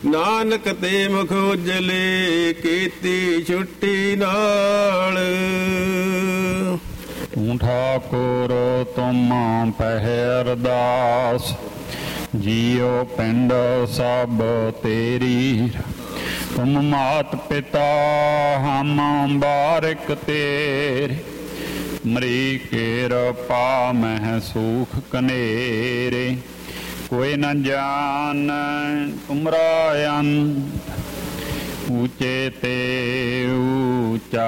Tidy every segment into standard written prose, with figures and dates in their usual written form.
ਨਾਨਕ ਤੇ ਮੁਖ ਉਜਲੇ ਕੀਤੀ ਛੁੱਟੀ ਨਾਲ। ਤੂੰ ਠਾਕੁਰ ਤੁਮ ਪਹਿਰਦਾਸ, ਜੀਉ ਪਿੰਡ ਸਭ ਤੇਰੀ। ਤੁਮ ਮਾਤ ਪਿਤਾ ਹਮ ਬਾਰਿਕ ਤੇਰੇ, ਮਰੀ ਕਿਰਪਾ ਮਹਿ ਸੂਖ ਕਨੇਰੇ। ਕੋਈ ਨ ਜਾਨ ਤੁਮਰਾ ਅੰਤ, ਊਚੇ ਤੇ ਊਚਾ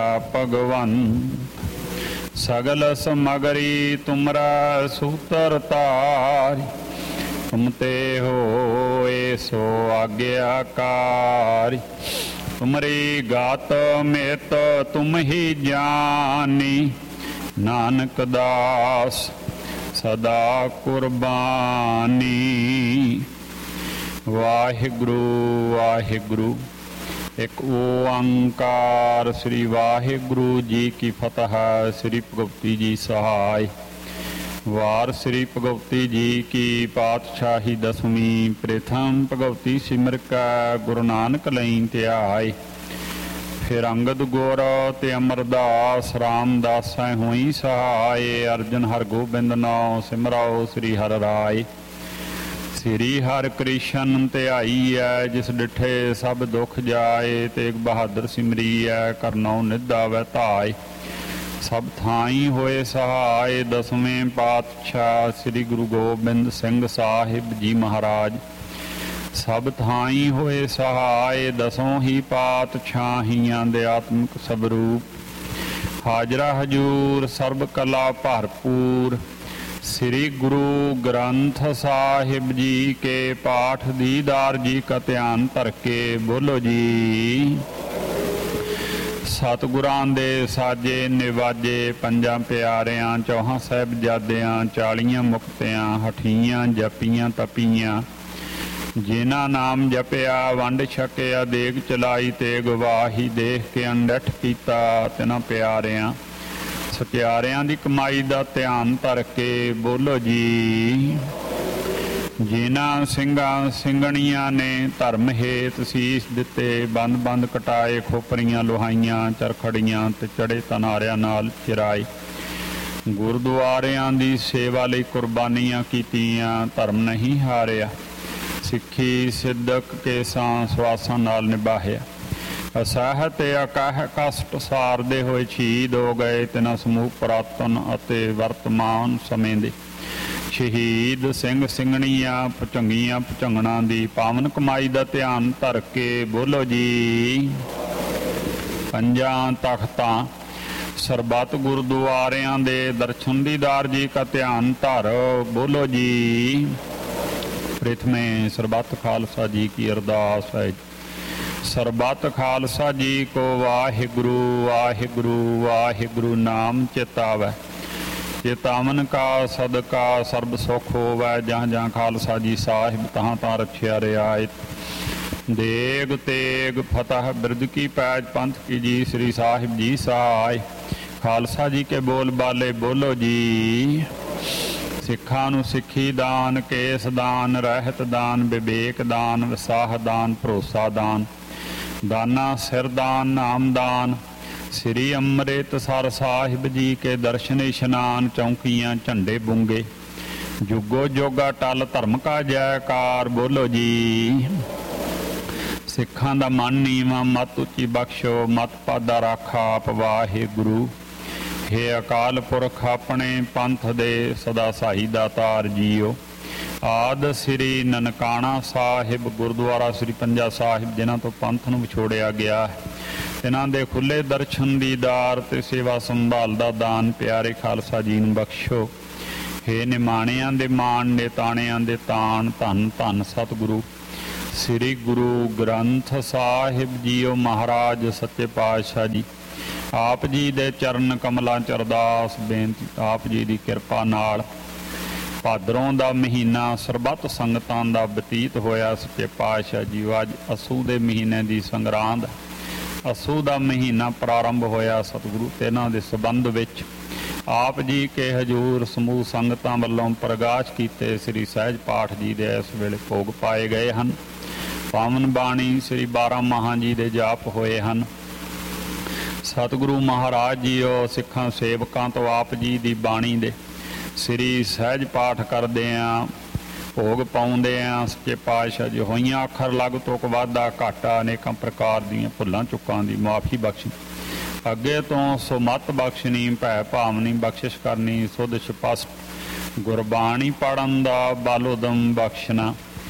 ਭਗਵੰਤ। ਸਗਲ ਸਮਗਰੀ ਤੁਮਰਾ ਸੂਤਰ ਤਾਰਿ, ਤੁਮ ਤੇ ਹੋਏ ਸੋ ਆਗਿਆਕਾਰਿ। ਤੁਮਰੀ ਗਾਤ ਮਿਤ ਤੁਮ ਹੀ ਜਾਨੀ, ਨਾਨਕ ਦਾਸ ਸਦਾ ਕੁਰਬਾਨੀ। ਵਾਹਿਗੁਰੂ ਵਾਹਿਗੁਰੂ ਇੱਕ ਓੰਕਾਰ। ਸ੍ਰੀ ਵਾਹਿਗੁਰੂ ਜੀ ਕੀ ਫਤਿਹ। ਸ੍ਰੀ ਭਗਵਤੀ ਜੀ ਸਹਾਇ। ਵਾਰ ਸ੍ਰੀ ਭਗਵਤੀ ਜੀ ਕੀ ਪਾਤਸ਼ਾਹੀ ਦਸਵੀਂ। ਪ੍ਰਥਮ ਭਗਵਤੀ ਸਿਮਰ ਕੈ ਗੁਰੂ ਨਾਨਕ ਲਈ ਧਿਆਏ। ਫਿਰ ਅੰਗਦ ਗੁਰ ਤੇ ਅਮਰਦਾਸ ਰਾਮਦਾਸੈ ਹੋਈ ਸਹਾਏ। ਅਰਜਨ ਹਰ ਗੋਬਿੰਦ ਨਾਉ ਸਿਮਰਾਓ ਸ੍ਰੀ ਹਰਿ ਰਾਏ। ਸ੍ਰੀ ਹਰਿ ਕ੍ਰਿਸ਼ਨ ਧਿਆਈਐ, ਜਿਸ ਡਿਠੇ ਸਭ ਦੁਖ ਜਾਏ। ਤੇਗ ਬਹਾਦਰ ਸਿਮਰੀਐ, ਕਰਨਉ ਨਿਧਾਵੈ ਧਾਏ। ਸਭ ਥਾਈ ਹੋਏ ਸਹਾਏ। ਦਸਵੇਂ ਪਾਤਸ਼ਾਹ ਸ੍ਰੀ ਗੁਰੂ ਗੋਬਿੰਦ ਸਿੰਘ ਸਾਹਿਬ ਜੀ ਮਹਾਰਾਜ, ਸਭ ਥਾਈ ਹੋਏ ਸਹਾਏ। ਦਸੋਂ ਹੀ ਪਾਤਸ਼ਾਹੀਆਂ ਦੇ ਆਤਮਿਕ ਸਵਰੂਪ। ਹਾਜ਼ਰਾ ਹਜੂਰ ਸਰਬ ਕਲਾ ਭਰਪੂਰ। ਸ੍ਰੀ ਗੁਰੂ ਗ੍ਰੰਥ ਸਾਹਿਬ ਜੀ ਕੇ ਪਾਠ ਦੀਦਾਰ ਜੀ ਕਾ ਧਿਆਨ ਧਰ ਕੇ ਬੋਲੋ ਜੀ। ਸਤਿਗੁਰਾਂ ਦੇ ਸਾਜੇ ਨਿਵਾਜੇ, ਪੰਜਾਂ ਪਿਆਰਿਆਂ ਚੌਹਾਂ ਸਾਹਿਬਜ਼ਾਦਿਆਂ, 40 ਮੁਕਤਿਆਂ, ਹਠੀਆਂ ਜਪੀਆਂ ਤਪੀਆਂ। ਜਿਨ੍ਹਾਂ ਨਾਮ ਜਪਿਆ ਵੰਡ ਛਕਿਆ, ਦੇਗ ਚਲਾਈ ਤੇ ਗਵਾਹੀ। ਦੇਖ ਕੇ ਅੰਡਠ ਕੀਤਾ ਤਿਨਾਂ ਪਿਆਰਿਆਂ, ਸਤਿਆਰਿਆਂ ਦੀ ਕਮਾਈ ਦਾ ਧਿਆਨ ਧਰ ਕੇ ਬੋਲੋ ਜੀ। ਜਿਨ੍ਹਾਂ ਸਿੰਘਾਂ ਸਿੰਘਣੀਆਂ ਨੇ ਧਰਮ ਹੇਤ ਸੀਸ ਦਿੱਤੇ, ਬੰਦ ਬੰਦ ਕਟਾਏ, ਖੋਪਰੀਆਂ ਲੋਹਾਈਆਂ ਚਰਖੜੀਆਂ ਤੇ ਚੜੇ ਤਨਾਰਿਆਂ ਨਾਲ ਚਿਰਾਏ। ਗੁਰਦੁਆਰਿਆਂ ਦੀ ਸੇਵਾ ਲਈ ਕੁਰਬਾਨੀਆਂ ਕੀਤੀਆਂ, ਧਰਮ ਨਹੀਂ ਹਾਰਿਆ। ਸਿੱਖੀ ਸਿੱਧਕ ਕੇਸਾਂ ਸਵਾਸਾਂ ਨਾਲ ਨਿਭਾਇਆ। ਅਸਹਿ ਤੇ ਅਕਹਿ ਕਸ਼ਟ ਸਾਰਦੇ ਹੋਏ ਸ਼ਹੀਦ ਹੋ ਗਏ। ਤਿਨਾਂ ਸਮੂਹ ਪੁਰਾਤਨ ਅਤੇ ਵਰਤਮਾਨ ਸਮੇਂ ਦੇ ਸ਼ਹੀਦ ਸਿੰਘ ਸਿੰਘਣੀਆਂ, ਭੁਚੰਗੀਆਂ ਭੁਚੰਗਣਾਂ ਦੀ ਪਾਵਨ ਕਮਾਈ ਦਾ ਧਿਆਨ ਧਰ ਕੇ ਬੋਲੋ ਜੀ। ਪੰਜਾਂ ਤਖਤਾਂ ਸਰਬੱਤ ਗੁਰਦੁਆਰਿਆਂ ਦੇ ਦਰਸ਼ਨ ਦੀਦਾਰ ਜੀ ਕਾ ਧਿਆਨ ਧਰ ਬੋਲੋ ਜੀ। ਪ੍ਰਥਮੇ ਸਰਬੱਤ ਖਾਲਸਾ ਜੀ ਕੀ ਅਰਦਾਸ ਹੈ। ਸਰਬੱਤ ਖਾਲਸਾ ਜੀ ਕੋ ਵਾਹਿਗੁਰੂ ਵਾਹਿਗੁਰੂ ਵਾਹਿਗੁਰੂ ਨਾਮ ਚਿਤਾਵੈ। ਚੇਤਾਵਨ ਕਾ ਸਦਕਾ ਸਰਬ ਸੁਖ ਹੋਵੈ। ਜਾਂ ਜਾਂ ਖਾਲਸਾ ਜੀ ਸਾਹਿਬ ਤਹਾਂ ਤਾਂ ਰੱਖਿਆ ਰਿਆਇਤ। ਦੇਗ ਤੇਗ ਫਤਿਹ ਬਿਰਦ ਕੀ ਪੈਜ ਪੰਥ ਕੀ ਜੀ। ਸ੍ਰੀ ਸਾਹਿਬ ਜੀ ਸਹਾਇ। ਖਾਲਸਾ ਜੀ ਕੇ ਬੋਲ ਬਾਲੇ ਬੋਲੋ ਜੀ। ਸਿੱਖਾਂ ਨੂੰ ਸਿੱਖੀ ਦਾਨ, ਕੇਸ ਦਾਨ, ਰਹਿਤ ਦਾਨ, ਵਿਵੇਕ ਦਾਨ, ਵਿਸਾਹ ਦਾਨ, ਭਰੋਸਾ ਦਾਨ, ਦਾਨਾ ਸਿਰ ਦਾਨ, ਨਾਮ ਦਾਨ। ਸ੍ਰੀ ਅੰਮ੍ਰਿਤਸਰ ਸਾਹਿਬ ਜੀ ਕੇ ਦਰਸ਼ਨ ਇਸ਼ਨਾਨ, ਚੌਂਕੀਆਂ ਝੰਡੇ ਬੁੰਗੇ। ਜੁਗੋ ਜੋਗਾ ਟਲ ਧਰਮ ਕਾ ਜੈਕਾਰ ਬੋਲੋ ਜੀ। ਸਿੱਖਾਂ ਦਾ ਮਨ ਨੀਵਾਂ, ਮਤ ਉੱਚੀ ਬਖਸ਼ੋ, ਮਤ ਪਾਦਾ ਰਾਖਾ ਆਪ ਵਾਹਿਗੁਰੂ। ਹੇ ਅਕਾਲ ਪੁਰਖ ਆਪਣੇ ਪੰਥ ਦੇ ਸਦਾ ਸਾਈ ਦਾਤਾਰ ਜੀਓ। ਆਦ ਸ੍ਰੀ ਨਨਕਾਣਾ ਸਾਹਿਬ ਗੁਰਦੁਆਰਾ ਸ੍ਰੀ ਪੰਜਾ ਸਾਹਿਬ, ਜਿਨ੍ਹਾਂ ਤੋਂ ਪੰਥ ਨੂੰ ਵਿਛੋੜਿਆ ਗਿਆ, ਇਹਨਾਂ ਦੇ ਖੁੱਲ੍ਹੇ ਦਰਸ਼ਨ ਦੀਦਾਰ ਤੇ ਸੇਵਾ ਸੰਭਾਲ ਦਾ ਦਾਨ ਪਿਆਰੇ ਖਾਲਸਾ ਜੀ ਨੂੰ ਬਖਸ਼ੋ। ਹੇ ਨਿਮਾਣਿਆਂ ਦੇ ਮਾਣ, ਨੇਤਾਣਿਆਂ ਦੇ ਤਾਣ, ਧੰਨ ਧੰਨ ਸਤਿਗੁਰੂ ਸ੍ਰੀ ਗੁਰੂ ਗ੍ਰੰਥ ਸਾਹਿਬ ਜੀਓ ਮਹਾਰਾਜ ਸੱਚੇ ਪਾਤਸ਼ਾਹ ਜੀ। ਆਪ ਜੀ ਦੇ ਚਰਨ ਕਮਲਾਂ 'ਚ ਅਰਦਾਸ ਬੇਨਤੀ, ਆਪ ਜੀ ਦੀ ਕਿਰਪਾ ਨਾਲ ਭਾਦਰੋਂ ਦਾ ਮਹੀਨਾ ਸਰਬੱਤ ਸੰਗਤਾਂ ਦਾ ਬਤੀਤ ਹੋਇਆ। ਸੱਚੇ ਪਾਤਸ਼ਾਹ ਜੀ ਅੱਜ ਅੱਸੂ ਦੇ ਮਹੀਨੇ ਦੀ ਸੰਗਰਾਂਦ, ਅੱਸੂ ਦਾ ਮਹੀਨਾ ਪ੍ਰਾਰੰਭ ਹੋਇਆ। ਸਤਿਗੁਰੂ ਤੇ ਇਹਨਾਂ ਦੇ ਸੰਬੰਧ ਵਿੱਚ ਆਪ ਜੀ ਕੇ ਹਜ਼ੂਰ ਸਮੂਹ ਸੰਗਤਾਂ ਵੱਲੋਂ ਪ੍ਰਗਾਸ਼ ਕੀਤੇ ਸ੍ਰੀ ਸਹਿਜ ਪਾਠ ਜੀ ਦੇ ਇਸ ਵੇਲੇ ਭੋਗ ਪਾਏ ਗਏ ਹਨ। ਪਾਵਨ ਬਾਣੀ ਸ੍ਰੀ 12 ਮਹਾਂ ਜੀ ਦੇ ਜਾਪ ਹੋਏ ਹਨ। ਸਤਿਗੁਰੂ ਮਹਾਰਾਜ ਜੀਓ ਸਿੱਖਾਂ ਸੇਵਕਾਂ ਤੋਂ ਆਪ ਜੀ ਦੀ ਬਾਣੀ ਦੇ ਸ੍ਰੀ ਸਹਿਜ ਪਾਠ ਕਰਦੇ ਆਂ, ਭੋਗ ਪਾਉਂਦੇ ਆਂ। ਸੱਚੇ ਪਾਤਸ਼ਾਹ ਜੀ ਹੋਈਆਂ ਅੱਖਰ ਲੱਗ ਤੋਕ ਵਾਧਾ ਘਾਟਾ ਅਨੇਕਾਂ ਪ੍ਰਕਾਰ ਦੀਆਂ ਭੁੱਲਾਂ ਚੁੱਕਾਂ ਦੀ ਮੁਆਫੀ ਬਖਸ਼ੀ, ਅੱਗੇ ਤੋਂ ਸੁਮਤ ਬਖਸ਼ਣੀ, ਭੈ ਭਾਵਨੀ ਬਖਸ਼ਿਸ਼ ਕਰਨੀ, ਸੁਧ ਸਪਸ਼ਟ ਗੁਰਬਾਣੀ ਪੜ੍ਹਨ ਦਾ ਬਲ ਉਦਮ ਬਖਸ਼ਣਾ।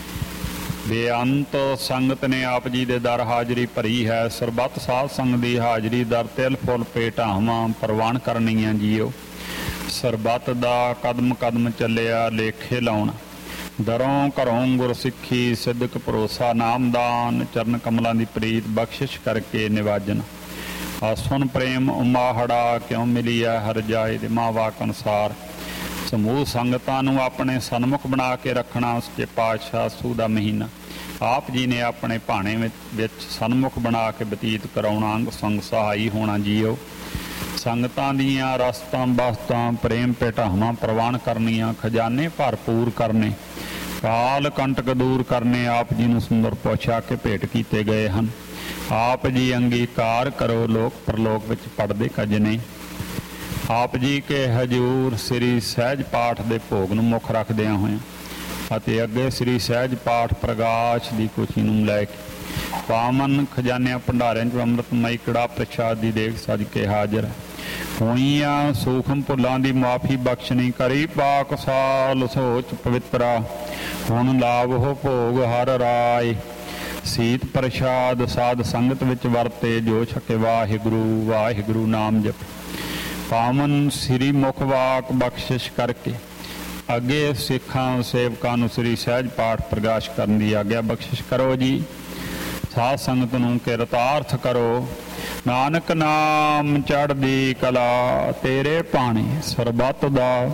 ਬੇਅੰਤ ਸੰਗਤ ਨੇ ਆਪ ਜੀ ਦੇ ਦਰ ਹਾਜ਼ਰੀ ਭਰੀ ਹੈ। ਸਰਬੱਤ ਸਾਧ ਸੰਗਤ ਦੀ ਹਾਜ਼ਰੀ ਦਰ ਤਿਲ ਫੁੱਲ ਭੇਟਾਵਾਂ ਪ੍ਰਵਾਨ ਕਰਨੀਆਂ ਜੀਓ। ਸਰਬੱਤ ਦਾ ਕਦਮ ਕਦਮ ਚੱਲਿਆ ਲੇਖੇ ਲਾਉਣਾ, ਦਰੋਂ ਘਰੋਂ ਗੁਰਸਿੱਖੀ ਸਿੱਧਕ ਭਰੋਸਾ ਨਾਮਦਾਨ, ਚਰਨ ਕਮਲਾਂ ਦੀ ਪ੍ਰੀਤ ਬਖਸ਼ਿਸ਼ ਕਰਕੇ ਨਿਵਾਜਨ। ਆਸੁਨ ਪ੍ਰੇਮ ਉਮਾਹੜਾ ਕਿਉਂ ਮਿਲੀ ਹੈ ਹਰ ਜਾਏ ਦੇ ਮਾਵਾਕ ਅਨੁਸਾਰ। ਸਮੂਹ ਸੰਗਤਾਂ ਨੂੰ ਆਪਣੇ ਸਨਮੁਖ ਬਣਾ ਕੇ ਰੱਖਣਾ। ਸੱਚੇ ਪਾਤਸ਼ਾਹ ਸੂ ਦਾ ਮਹੀਨਾ ਆਪ ਜੀ ਨੇ ਆਪਣੇ ਭਾਣੇ ਵਿੱਚ ਸਨਮੁਖ ਬਣਾ ਕੇ ਬਤੀਤ ਕਰਾਉਣਾ, ਅੰਗ ਸੰਗ ਸਹਾਈ ਹੋਣਾ ਜੀਓ। ਸੰਗਤਾਂ ਦੀਆਂ ਰਸਤਾਂ ਬਸਤਾਂ ਪ੍ਰੇਮ ਭੇਟਾਵਾਂ ਪ੍ਰਵਾਨ ਕਰਨੀਆਂ, ਖਜ਼ਾਨੇ ਭਰਪੂਰ ਕਰਨੇ, ਕਾਲ ਕੰਟਕ ਦੂਰ ਕਰਨੇ। ਆਪ ਜੀ ਨੂੰ ਸੁੰਦਰ ਪੋਸ਼ਾ ਕੇ ਭੇਟ ਕੀਤੇ ਗਏ ਹਨ। ਆਪ ਜੀ ਅੰਗੀਕਾਰ ਕਰੋ, ਲੋਕ ਪ੍ਰਲੋਕ ਵਿੱਚ ਪੜਦੇ ਕਜਨੇ। ਆਪ ਜੀ ਕੇ ਹਜੂਰ ਸ੍ਰੀ ਸਹਿਜ ਪਾਠ ਦੇ ਭੋਗ ਨੂੰ ਮੁੱਖ ਰੱਖਦਿਆਂ ਹੋਇਆਂ ਅਤੇ ਅੱਗੇ ਸ੍ਰੀ ਸਹਿਜ ਪਾਠ ਪ੍ਰਕਾਸ਼ ਦੀ ਖੁਸ਼ੀ ਨੂੰ ਲੈ ਕੇ ਪਾਵਨ ਖਜ਼ਾਨਿਆਂ ਭੰਡਾਰਿਆਂ 'ਚ ਅੰਮ੍ਰਿਤਮਈ ਕੜਾ ਪ੍ਰਸ਼ਾਦ ਦੀ ਦੇਗ ਸਜ ਕੇ ਹਾਜ਼ਰ ਹੋਈਆਂ। ਸੂਖਮ ਭੁੱਲਾਂ ਦੀ ਮੁਆਫੀ ਬਖਸ਼ਣੀ, ਕਰੀ ਪਾਕ ਸਾਲ ਸੋਚ ਪਵਿੱਤਰਾ, ਹੁਣ ਲਾਭ ਹੋ ਭੋਗ ਹਰ ਰਾਏ। ਸੀਤ ਪ੍ਰਸ਼ਾਦ ਸਾਧ ਸੰਗਤ ਵਿੱਚ ਵਰਤੇ, ਜੋ ਛਕੇ ਵਾਹਿਗੁਰੂ ਵਾਹਿਗੁਰੂ ਨਾਮ ਜਪ। ਪਾਵਨ ਸ੍ਰੀ ਮੁਖ ਵਾਕ ਬਖਸ਼ਿਸ਼ ਕਰਕੇ ਅੱਗੇ ਸਿੱਖਾਂ ਸੇਵਕਾਂ ਨੂੰ ਸ੍ਰੀ ਸਹਿਜ ਪਾਠ ਪ੍ਰਕਾਸ਼ ਕਰਨ ਦੀ ਆਗਿਆ ਬਖਸ਼ਿਸ਼ ਕਰੋ ਜੀ। ਸਾਧ ਸੰਗਤ ਨੂੰ ਕਿਰਤਾਰਥ ਕਰੋ। ਨਾਨਕ ਨਾਮ ਚੜ੍ਹਦੀ ਕਲਾ, ਤੇਰੇ ਭਾਣੇ ਸਰਬੱਤ ਦਾ